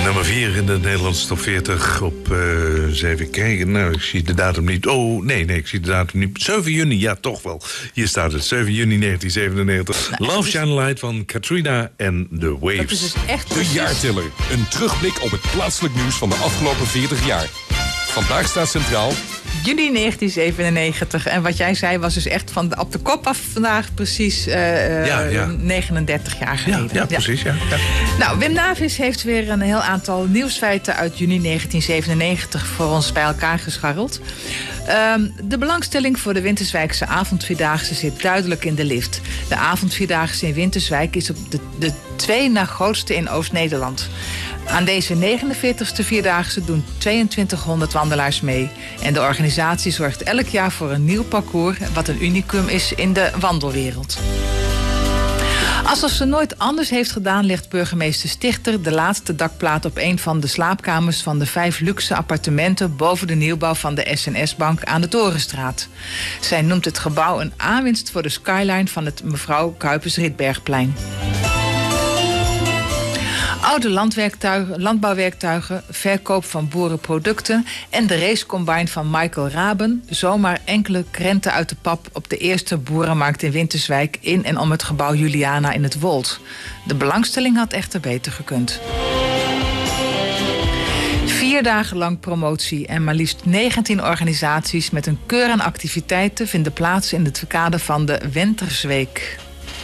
Nummer 4 in de Nederlandse top 40 op, eens even kijken. Nou, ik zie de datum niet. Oh, nee, ik zie de datum niet. 7 juni, ja, toch wel. Hier staat het, 7 juni 1997. Nou, Love Shine Light van Katrina en The Waves. Dat is dus echt De jaartiller. Een terugblik op het plaatselijk nieuws van de afgelopen 40 jaar. Vandaag staat centraal juni 1997. En wat jij zei was dus echt van op de kop af vandaag precies 39 jaar geleden. Ja, precies, ja. Nou, Wim Navis heeft weer een heel aantal nieuwsfeiten uit juni 1997 voor ons bij elkaar gescharreld. De belangstelling voor de Winterswijkse avondvierdaagse zit duidelijk in de lift. De avondvierdaagse in Winterswijk is op de 2 na grootste in Oost-Nederland. Aan deze 49ste vierdaagse doen 2200 wandelaars mee. En de organisatie zorgt elk jaar voor een nieuw parcours, wat een unicum is in de wandelwereld. Alsof ze nooit anders heeft gedaan, legt burgemeester Stichter de laatste dakplaat op een van de slaapkamers van de 5 luxe appartementen boven de nieuwbouw van de SNS-bank aan de Torenstraat. Zij noemt het gebouw een aanwinst voor de skyline van het mevrouw Kuipers-Rietbergplein. Oude landbouwwerktuigen, verkoop van boerenproducten en de racecombine van Michael Raben. Zomaar enkele krenten uit de pap op de eerste boerenmarkt in Winterswijk in en om het gebouw Juliana in het Wold. De belangstelling had echter beter gekund. 4 dagen lang promotie en maar liefst 19 organisaties met een keur aan activiteiten vinden plaats in het kader van de Wintersweek.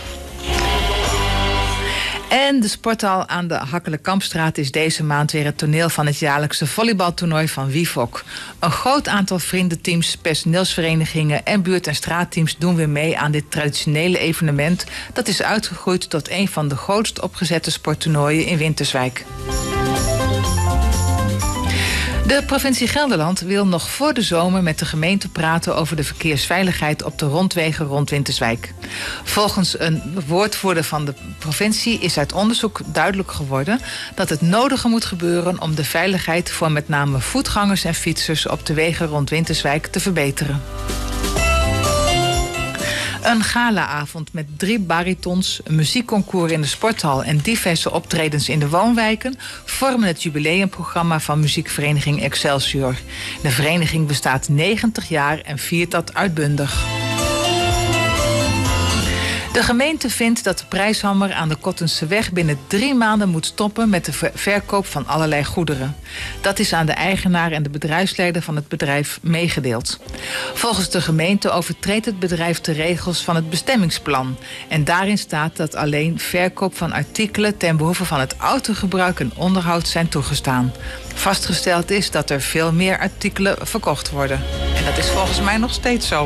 En de sporthal aan de Hakkelen-Kampstraat is deze maand weer het toneel van het jaarlijkse volleybaltoernooi van Wivok. Een groot aantal vriendenteams, personeelsverenigingen en buurt- en straatteams doen weer mee aan dit traditionele evenement. Dat is uitgegroeid tot een van de grootst opgezette sporttoernooien in Winterswijk. De provincie Gelderland wil nog voor de zomer met de gemeente praten over de verkeersveiligheid op de rondwegen rond Winterswijk. Volgens een woordvoerder van de provincie is uit onderzoek duidelijk geworden dat het nodige moet gebeuren om de veiligheid voor met name voetgangers en fietsers op de wegen rond Winterswijk te verbeteren. Een galaavond met 3 baritons, een muziekconcours in de sporthal en diverse optredens in de woonwijken vormen het jubileumprogramma van muziekvereniging Excelsior. De vereniging bestaat 90 jaar en viert dat uitbundig. De gemeente vindt dat de prijshammer aan de Kottenseweg binnen 3 maanden moet stoppen met de verkoop van allerlei goederen. Dat is aan de eigenaar en de bedrijfsleider van het bedrijf meegedeeld. Volgens de gemeente overtreedt het bedrijf de regels van het bestemmingsplan. En daarin staat dat alleen verkoop van artikelen ten behoeve van het autogebruik en onderhoud zijn toegestaan. Vastgesteld is dat er veel meer artikelen verkocht worden. En dat is volgens mij nog steeds zo.